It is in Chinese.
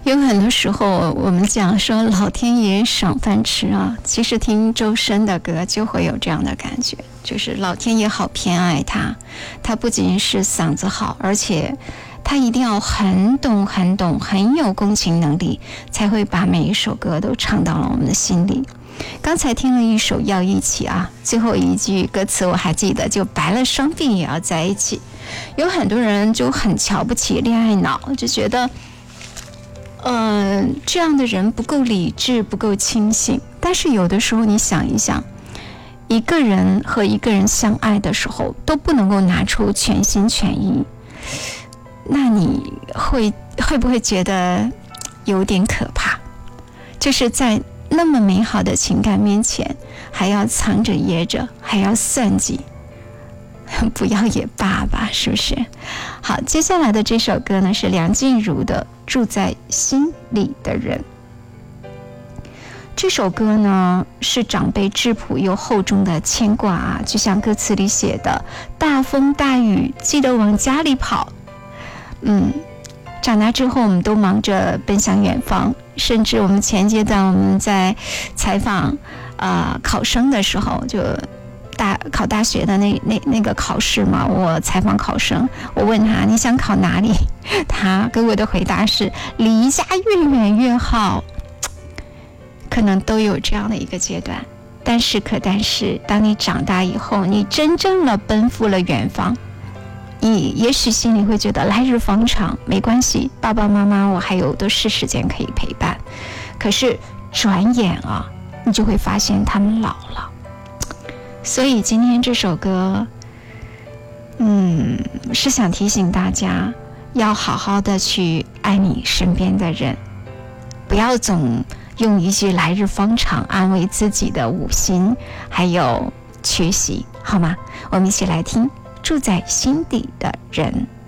有很多时候我们讲说老天爷赏饭吃啊，其实听周深的歌就会有这样的感觉，就是老天爷好偏爱他，他不仅是嗓子好，而且他一定要很懂很有共情能力，才会把每一首歌都唱到了我们的心里。刚才听了一首要一起啊，最后一句歌词我还记得，就白了双臂也要在一起。有很多人就很瞧不起恋爱脑，就觉得这样的人不够理智，不够清醒。但是有的时候你想一想，一个人和一个人相爱的时候都不能够拿出全心全意，那你会不会觉得有点可怕？就是在那么美好的情感面前，还要藏着掖着，还要算计，不要也罢吧，是不是？好，接下来的这首歌呢是梁静茹的《住在心里的人》。这首歌呢是长辈质朴又厚重的牵挂啊，就像歌词里写的，大风大雨记得往家里跑。长大之后我们都忙着奔向远方，甚至我们前阶段我们在采访考生的时候，就考大学的那个考试嘛，我采访考生，我问他你想考哪里，他给我的回答是离家越远越好。可能都有这样的一个阶段，但是当你长大以后，你真正的奔赴了远方，你也许心里会觉得来日方长，没关系，爸爸妈妈我还有的是时间可以陪伴。可是转眼啊，你就会发现他们老了。所以今天这首歌是想提醒大家要好好的去爱你身边的人，不要总用一句来日方长安慰自己的无心还有缺席，好吗？我们一起来听住在心底的人。